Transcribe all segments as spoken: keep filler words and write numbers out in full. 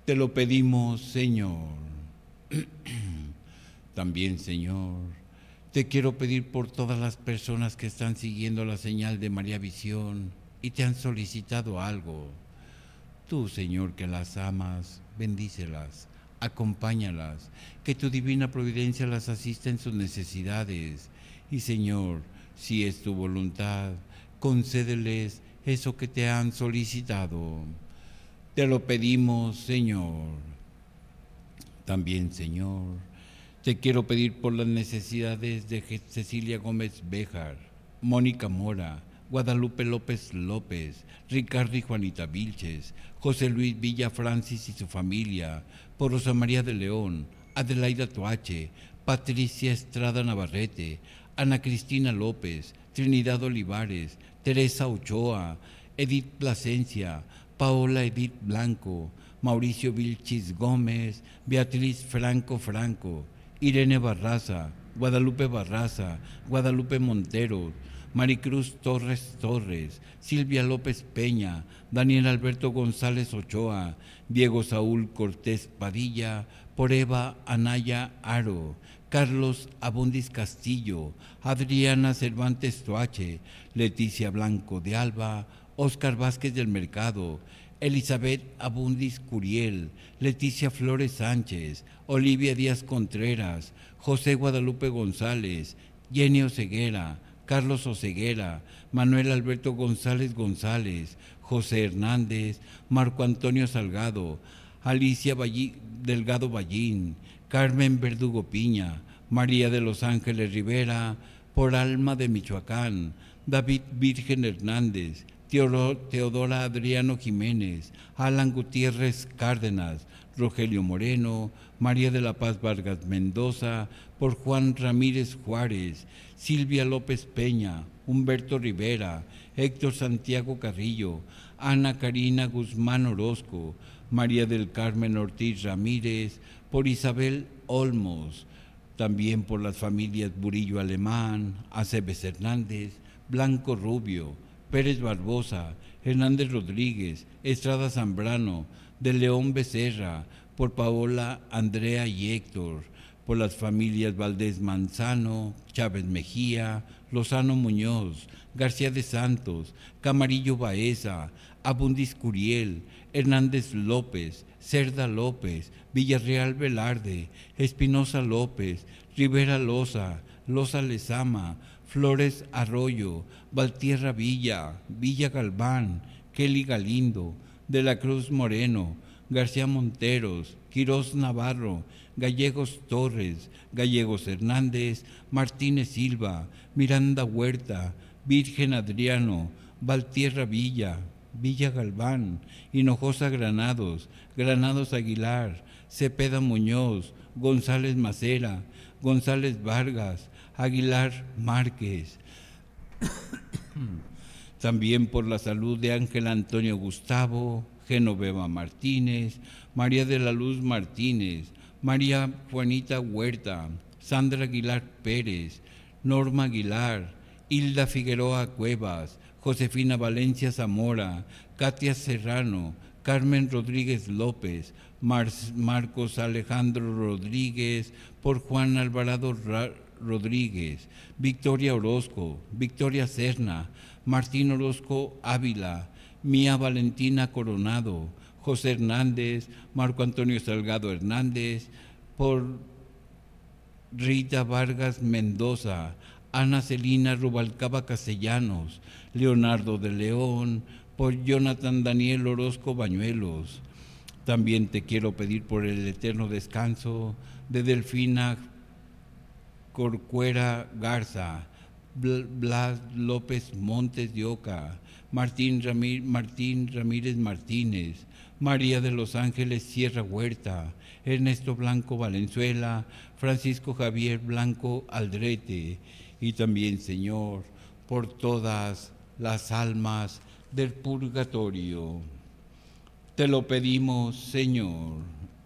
Te lo pedimos, Señor. También, Señor, te quiero pedir por todas las personas que están siguiendo la señal de María Visión y te han solicitado algo. Tú, Señor, que las amas, bendícelas, acompáñalas, que tu divina providencia las asista en sus necesidades. Y, Señor, si es tu voluntad, concédeles eso que te han solicitado. Te lo pedimos, Señor. También, Señor, te quiero pedir por las necesidades de Cecilia Gómez Béjar, Mónica Mora, Guadalupe López López, Ricardo y Juanita Vilches, José Luis Villa Francis y su familia, por Rosa María de León, Adelaida Toache, Patricia Estrada Navarrete, Ana Cristina López, Trinidad Olivares, Teresa Ochoa, Edith Plasencia, Paola Edith Blanco, Mauricio Vilchis Gómez, Beatriz Franco Franco, Irene Barraza, Guadalupe Barraza, Guadalupe Montero, Maricruz Torres Torres, Silvia López Peña, Daniel Alberto González Ochoa, Diego Saúl Cortés Padilla, por Eva Anaya Aro, Carlos Abundis Castillo, Adriana Cervantes Toache, Leticia Blanco de Alba, Óscar Vázquez del Mercado, Elizabeth Abundis Curiel, Leticia Flores Sánchez, Olivia Díaz Contreras, José Guadalupe González, Jenny Oseguera, Carlos Oseguera, Manuel Alberto González González, José Hernández, Marco Antonio Salgado, Alicia Valli, Delgado Ballín, Carmen Verdugo Piña, María de los Ángeles Rivera, por Alma de Michoacán, David Virgen Hernández, Teodora Adriano Jiménez, Alan Gutiérrez Cárdenas, Rogelio Moreno, María de la Paz Vargas Mendoza, por Juan Ramírez Juárez, Silvia López Peña, Humberto Rivera, Héctor Santiago Carrillo, Ana Karina Guzmán Orozco, María del Carmen Ortiz Ramírez, por Isabel Olmos, también por las familias Burillo Alemán, Aceves Hernández, Blanco Rubio, Pérez Barbosa, Hernández Rodríguez, Estrada Zambrano, de León Becerra, por Paola, Andrea y Héctor, por las familias Valdés Manzano, Chávez Mejía, Lozano Muñoz, García de Santos, Camarillo Baeza, Abundis Curiel, Hernández López, Cerda López, Villarreal Velarde, Espinosa López, Rivera Loza, Loza Lezama, Flores Arroyo, Valtierra Villa, Villa Galván, Kelly Galindo, De la Cruz Moreno, García Monteros, Quirós Navarro, Gallegos Torres, Gallegos Hernández, Martínez Silva, Miranda Huerta, Virgen Adriano, Valtierra Villa, Villa Galván, Hinojosa Granados, Granados Aguilar, Cepeda Muñoz, González Macera, González Vargas, Aguilar Márquez. También por la salud de Ángel Antonio Gustavo, Genoveva Martínez, María de la Luz Martínez, María Juanita Huerta, Sandra Aguilar Pérez, Norma Aguilar, Hilda Figueroa Cuevas, Josefina Valencia Zamora, Katia Serrano, Carmen Rodríguez López, Mar Marcos Alejandro Rodríguez, por Juan Alvarado Ra Rodríguez, Victoria Orozco, Victoria Serna, Martín Orozco Ávila, Mía Valentina Coronado, José Hernández, Marco Antonio Salgado Hernández, por Rita Vargas Mendoza, Ana Celina Rubalcaba Castellanos, Leonardo de León, por Jonathan Daniel Orozco Bañuelos. También te quiero pedir por el eterno descanso de Delfina Corcuera Garza, Blas López Montes de Oca, Martín, Ramí, Martín Ramírez Martínez, María de los Ángeles Sierra Huerta, Ernesto Blanco Valenzuela, Francisco Javier Blanco Aldrete, y también, Señor, por todas las almas del purgatorio. Te lo pedimos, Señor.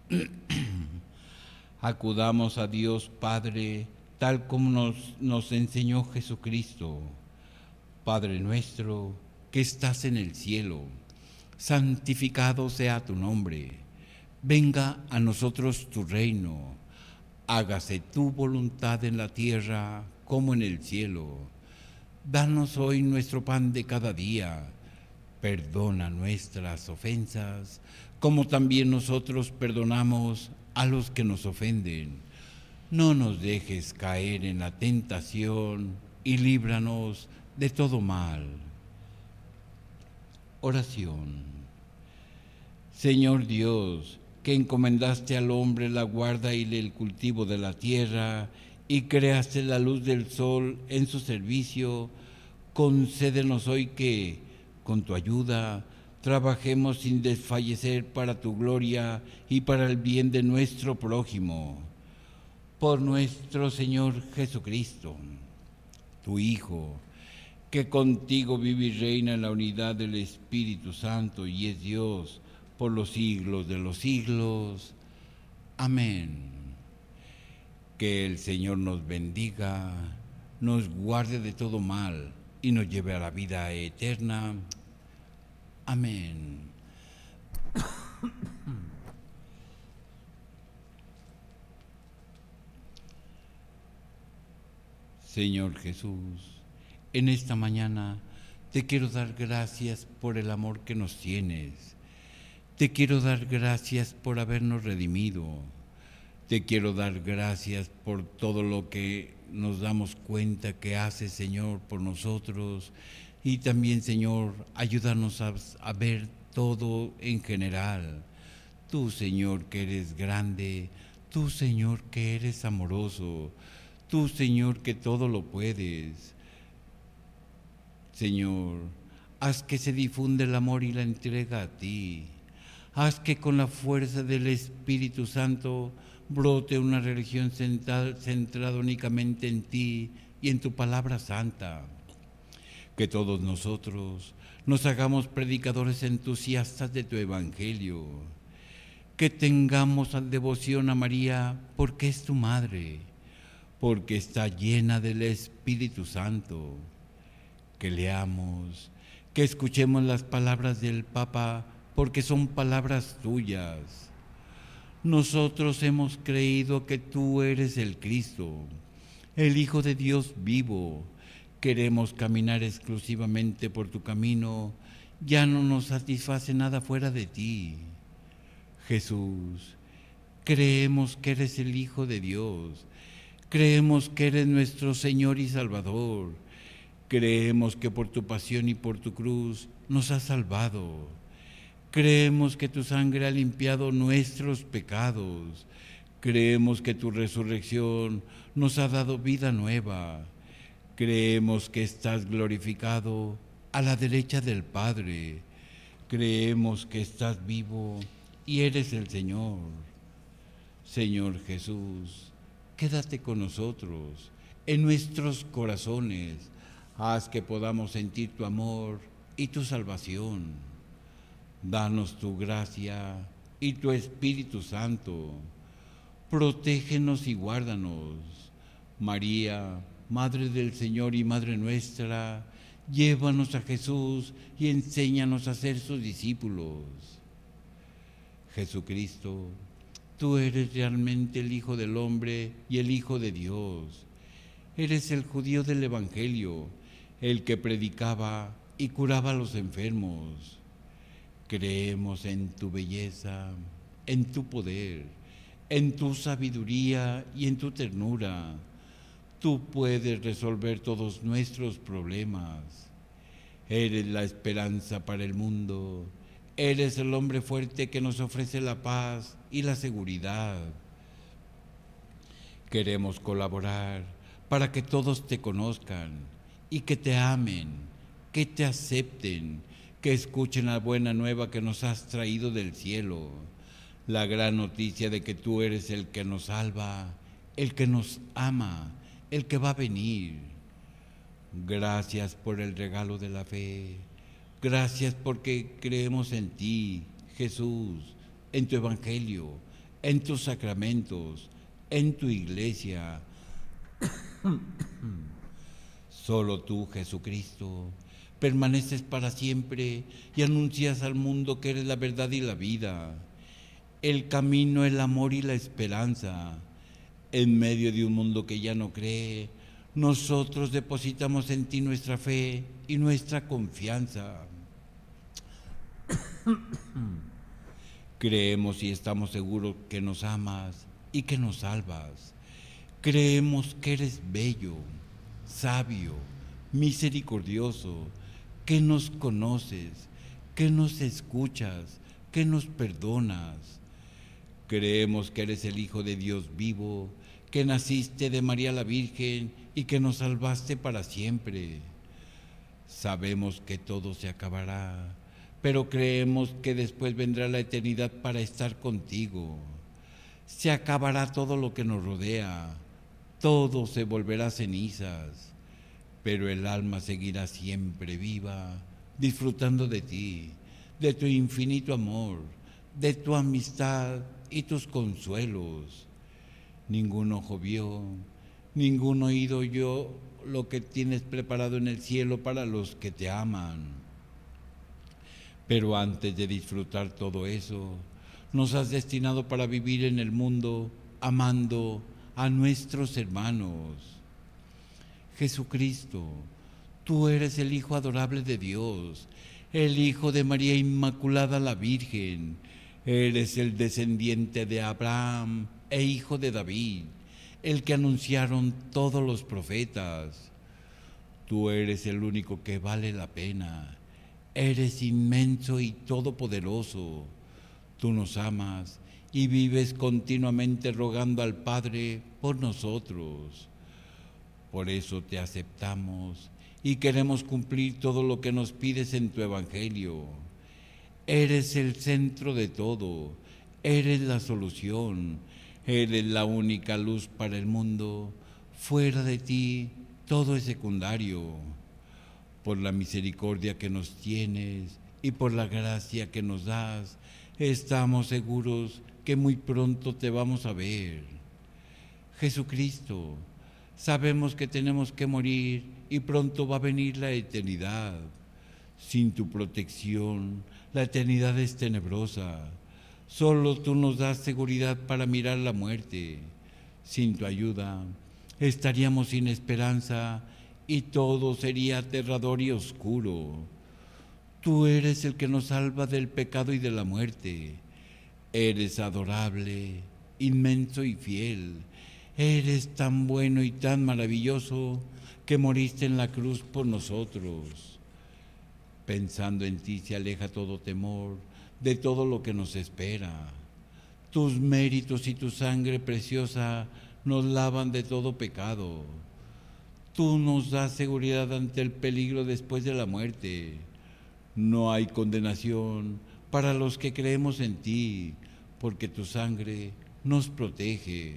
Acudamos a Dios Padre, tal como nos, nos enseñó Jesucristo. Padre nuestro, que estás en el cielo, santificado sea tu nombre. Venga a nosotros tu reino, hágase tu voluntad en la tierra como en el cielo. Danos hoy nuestro pan de cada día. Perdona nuestras ofensas, como también nosotros perdonamos a los que nos ofenden. No nos dejes caer en la tentación y líbranos de todo mal. Oración. Señor Dios, que encomendaste al hombre la guarda y el cultivo de la tierra, y creaste la luz del sol en su servicio, concédenos hoy que, con tu ayuda, trabajemos sin desfallecer para tu gloria y para el bien de nuestro prójimo. Por nuestro Señor Jesucristo, tu Hijo, que contigo vive y reina en la unidad del Espíritu Santo y es Dios por los siglos de los siglos. Amén. Que el Señor nos bendiga, nos guarde de todo mal y nos lleve a la vida eterna. Amén. Señor Jesús, en esta mañana te quiero dar gracias por el amor que nos tienes. Te quiero dar gracias por habernos redimido. Te quiero dar gracias por todo lo que nos damos cuenta que haces, Señor, por nosotros. Y también, Señor, ayúdanos a, a ver todo en general. Tú, Señor, que eres grande. Tú, Señor, que eres amoroso. Tú, Señor, que todo lo puedes. Señor, haz que se difunda el amor y la entrega a ti. Haz que con la fuerza del Espíritu Santo brote una religión centrada únicamente en ti y en tu palabra santa. Que todos nosotros nos hagamos predicadores entusiastas de tu Evangelio. Que tengamos devoción a María porque es tu madre, porque está llena del Espíritu Santo. Que leamos, que escuchemos las palabras del Papa porque son palabras tuyas. Nosotros hemos creído que tú eres el Cristo, el Hijo de Dios vivo. Queremos caminar exclusivamente por tu camino. Ya no nos satisface nada fuera de ti. Jesús, creemos que eres el Hijo de Dios. Creemos que eres nuestro Señor y Salvador. Creemos que por tu pasión y por tu cruz nos has salvado. Creemos que tu sangre ha limpiado nuestros pecados. Creemos que tu resurrección nos ha dado vida nueva. Creemos que estás glorificado a la derecha del Padre. Creemos que estás vivo y eres el Señor. Señor Jesús, quédate con nosotros, en nuestros corazones. Haz que podamos sentir tu amor y tu salvación. Danos tu gracia y tu Espíritu Santo. Protégenos y guárdanos. María, Madre del Señor y Madre nuestra, llévanos a Jesús y enséñanos a ser sus discípulos. Jesucristo, tú eres realmente el Hijo del Hombre y el Hijo de Dios. Eres el judío del Evangelio, el que predicaba y curaba a los enfermos. Creemos en tu belleza, en tu poder, en tu sabiduría y en tu ternura. Tú puedes resolver todos nuestros problemas. Eres la esperanza para el mundo. Eres el hombre fuerte que nos ofrece la paz y la seguridad. Queremos colaborar para que todos te conozcan y que te amen, que te acepten, que escuchen la buena nueva que nos has traído del cielo, la gran noticia de que tú eres el que nos salva, el que nos ama, el que va a venir. Gracias por el regalo de la fe. Gracias porque creemos en ti, Jesús, en tu Evangelio, en tus sacramentos, en tu iglesia. Solo tú, Jesucristo, permaneces para siempre y anuncias al mundo que eres la verdad y la vida. el camino, el amor y la esperanza. En medio de un mundo que ya no cree, nosotros depositamos en ti nuestra fe y nuestra confianza. Creemos y estamos seguros que nos amas y que nos salvas. Creemos que eres bello, sabio, misericordioso, que nos conoces, que nos escuchas, que nos perdonas. Creemos que eres el Hijo de Dios vivo, que naciste de María la Virgen y que nos salvaste para siempre. Sabemos que todo se acabará, pero creemos que después vendrá la eternidad para estar contigo. Se acabará todo lo que nos rodea, todo se volverá cenizas, pero el alma seguirá siempre viva, disfrutando de ti, de tu infinito amor, de tu amistad y tus consuelos. Ningún ojo vio, ningún oído oyó lo que tienes preparado en el cielo para los que te aman. Pero antes de disfrutar todo eso, nos has destinado para vivir en el mundo amando a nuestros hermanos. Jesucristo, tú eres el Hijo adorable de Dios, el Hijo de María Inmaculada la Virgen. Eres el descendiente de Abraham e hijo de David, el que anunciaron todos los profetas. Tú eres el único que vale la pena. Eres inmenso y todopoderoso. Tú nos amas y vives continuamente rogando al Padre por nosotros. Por eso te aceptamos y queremos cumplir todo lo que nos pides en tu Evangelio. Eres el centro de todo, eres la solución, eres la única luz para el mundo. Fuera de ti todo es secundario. Por la misericordia que nos tienes y por la gracia que nos das, estamos seguros que muy pronto te vamos a ver. Jesucristo, sabemos que tenemos que morir y pronto va a venir la eternidad. Sin tu protección, la eternidad es tenebrosa. Solo tú nos das seguridad para mirar la muerte. Sin tu ayuda, estaríamos sin esperanza y todo sería aterrador y oscuro. Tú eres el que nos salva del pecado y de la muerte. Eres adorable, inmenso y fiel. Eres tan bueno y tan maravilloso que moriste en la cruz por nosotros. Pensando en ti se aleja todo temor de todo lo que nos espera. Tus méritos y tu sangre preciosa nos lavan de todo pecado. Tú nos das seguridad ante el peligro después de la muerte. No hay condenación para los que creemos en ti, porque tu sangre nos protege.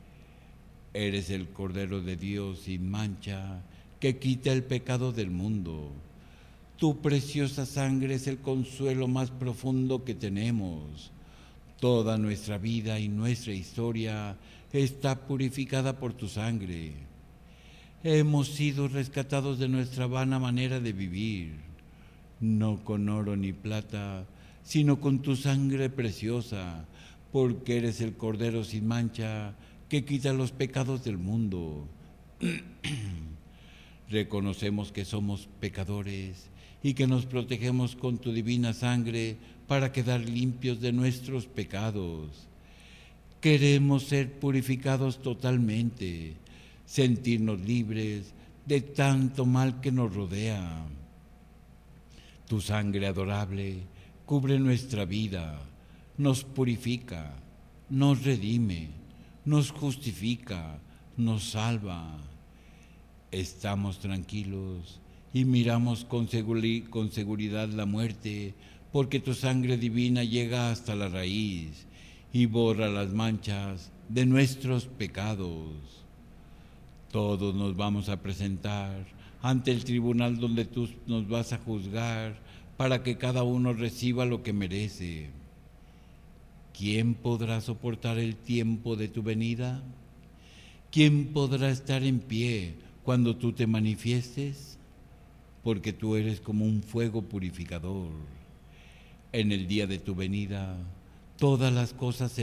Eres el Cordero de Dios sin mancha, que quita el pecado del mundo. Tu preciosa sangre es el consuelo más profundo que tenemos. Toda nuestra vida y nuestra historia está purificada por tu sangre. Hemos sido rescatados de nuestra vana manera de vivir, no con oro ni plata, sino con tu sangre preciosa, porque eres el Cordero sin mancha que quita los pecados del mundo. Reconocemos que somos pecadores y que nos protegemos con tu divina sangre para quedar limpios de nuestros pecados. Queremos ser purificados totalmente, sentirnos libres de tanto mal que nos rodea. Tu sangre adorable cubre nuestra vida, nos purifica, nos redime, nos justifica, nos salva. Estamos tranquilos y miramos con, seguri- con seguridad la muerte, porque tu sangre divina llega hasta la raíz y borra las manchas de nuestros pecados. Todos nos vamos a presentar ante el tribunal donde tú nos vas a juzgar para que cada uno reciba lo que merece. ¿Quién podrá soportar el tiempo de tu venida? ¿Quién podrá estar en pie cuando tú te manifiestes? Porque tú eres como un fuego purificador. En el día de tu venida, todas las cosas